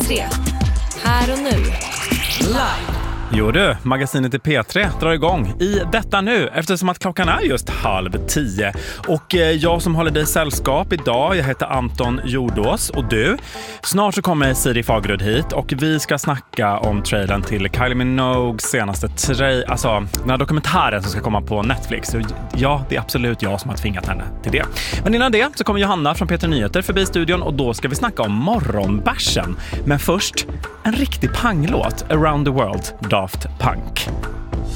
P3. Här och nu. Live. Jo du, magasinet i P3 drar igång i detta nu eftersom att klockan är just 9:30. Och jag som håller dig sällskap idag, jag heter Anton Jordås och du. Snart så kommer Siri Fagerud hit och vi ska snacka om trailern till Kylie Minogues senaste den här dokumentären som ska komma på Netflix. Och ja, det är absolut jag som har tvingat henne till det. Men innan det så kommer Johanna från P3 Nyheter förbi studion och då ska vi snacka om morgonbärsen. Men först en riktig panglåt, Around the World, Daft Punk.